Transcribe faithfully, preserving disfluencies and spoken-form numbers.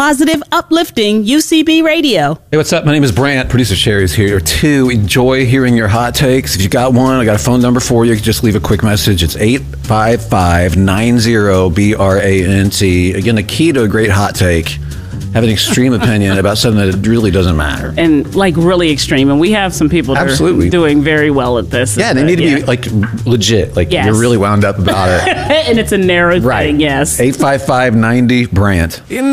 positive, uplifting U C B radio. Hey, what's up? My name is Brant. Producer Sherry is here to enjoy hearing your hot takes. If you got one, I got a phone number for you. You can just leave a quick message. It's eight five five, nine zero, B R A N T. Again, the key to a great hot take: have an extreme opinion about something that really doesn't matter. And like really extreme. And we have some people that Absolutely. are doing very well at this. Yeah, they need to yeah. be like legit. Like Yes. you're really wound up about it. And it's a narrow Right. thing, yes. eight five five, ninety, Brant.